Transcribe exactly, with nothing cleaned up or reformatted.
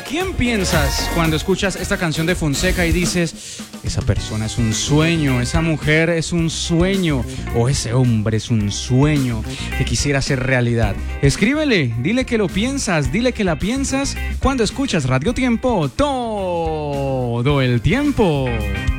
quién piensas cuando escuchas esta canción de Fonseca y dices, esa persona es un sueño, esa mujer es un sueño, o ese hombre es un sueño que quisiera hacer realidad? Escríbele, dile que lo piensas, dile que la piensas cuando escuchas Radio Tiempo todo el tiempo.